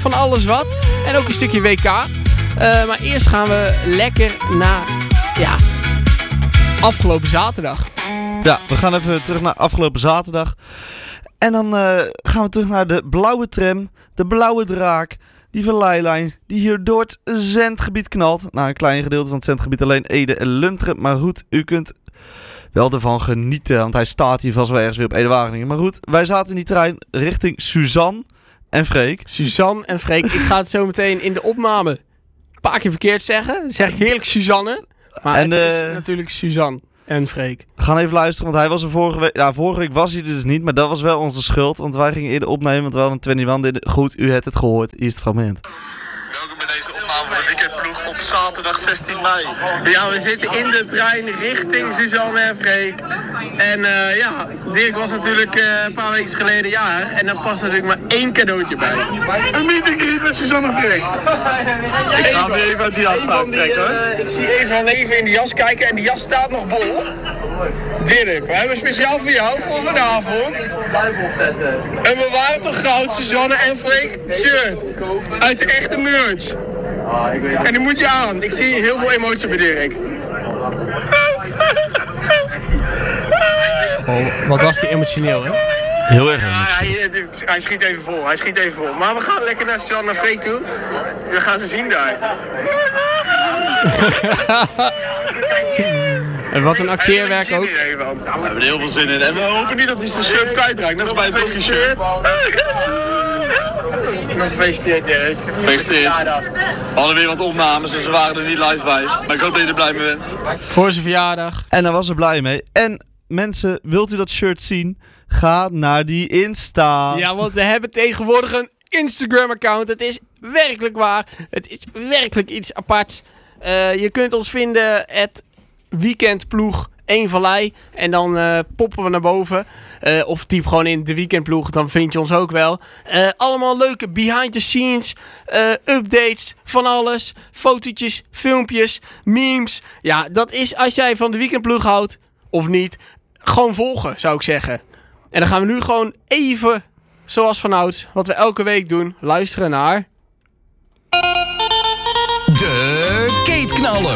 van alles wat. En ook een stukje WK. Maar eerst gaan we lekker naar afgelopen zaterdag. Ja, we gaan even terug naar afgelopen zaterdag. En dan gaan we terug naar de blauwe tram, de blauwe draak, die verleilijn die hier door het zendgebied knalt. Nou, een klein gedeelte van het zendgebied alleen Ede en Lunteren. Maar goed, u kunt wel ervan genieten, want hij staat hier vast wel ergens weer op Ede-Wageningen. Maar goed, wij zaten in die trein richting Suzanne en Freek. Suzanne en Freek. Ik ga het zo meteen in de opname een paar keer verkeerd zeggen. Dan zeg ik heerlijk Suzanne. Maar het is natuurlijk Suzanne en Freek. We gaan even luisteren, want hij was er vorige week. Ja, vorige week was hij er dus niet, maar dat was wel onze schuld. Want wij gingen eerder opnemen, want we hadden een 21 deden. Goed, u hebt het gehoord. Hier is het fragment. Welkom bij deze opname van de weekendploeg op zaterdag 16 mei. Ja, we zitten in de trein richting Suzanne en Freek. En Dirk was natuurlijk een paar weken geleden jarig. En daar past natuurlijk maar één cadeautje bij. Een meet and greet met Suzanne en Freek. Ik ga hem even uit die jas trekken hoor. Ik zie even in de jas kijken en die jas staat nog bol. Dirk, we hebben speciaal voor jou voor vanavond een bewaard toch goud Suzanne en Freek shirt. Uit de echte merch. En die moet je aan. Ik zie heel veel emotie bij Dirk. Oh, wat was die emotioneel, hè? Heel erg. Hij schiet even vol. Maar we gaan lekker naar Suzanne en Freek toe. We gaan ze zien daar. En wat een acteerwerk ook. We hebben er heel veel zin in. En we hopen niet dat hij zijn shirt kwijtraakt. Dat is bij het blokje shirt. Nog gefeliciteerd, Dirk. Gefeliciteerd. We hadden weer wat opnames en ze waren er niet live bij. Maar ik hoop dat je er blij mee bent. Voor zijn verjaardag. En daar was er blij mee. En mensen, wilt u dat shirt zien? Ga naar die Insta. Ja, want we hebben tegenwoordig een Instagram-account. Het is werkelijk waar. Het is werkelijk iets aparts. Je kunt ons vinden @weekendploeg 1 Vallei. En dan poppen we naar boven. Of typ gewoon in de weekendploeg. Dan vind je ons ook wel. Allemaal leuke behind the scenes. Updates van alles. Fotootjes, filmpjes, memes. Ja, dat is als jij van de weekendploeg houdt. Of niet. Gewoon volgen, zou ik zeggen. En dan gaan we nu gewoon even, zoals vanouds, wat we elke week doen, luisteren naar... De Keetknaller.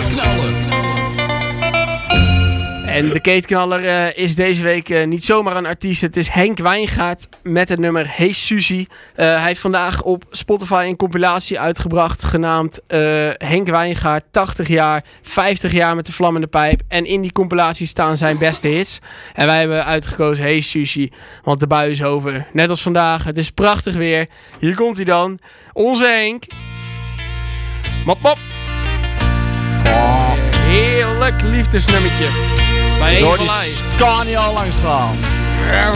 En de keetknaller is deze week niet zomaar een artiest. Het is Henk Wijngaard met het nummer Hey Suzy. Hij heeft vandaag op Spotify een compilatie uitgebracht genaamd Henk Wijngaard 80 jaar, 50 jaar met de vlammende pijp. En in die compilatie staan zijn beste hits. En wij hebben uitgekozen Hey Suzy, want de bui is over. Net als vandaag, het is prachtig weer. Hier komt hij dan, onze Henk. Mop mop. Oh, heerlijk liefdesnummertje. Bij Door Eén die Vallei. Scania langs gaan.